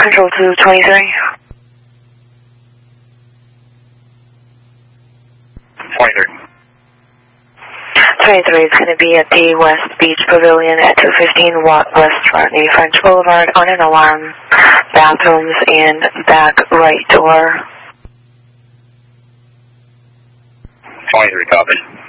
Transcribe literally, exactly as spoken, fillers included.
Control two twenty-three. twenty-three. twenty-three is going to be at the West Beach Pavilion at two fifteen West Rodney French Boulevard on an alarm, bathrooms, and back right door. twenty-three, copy.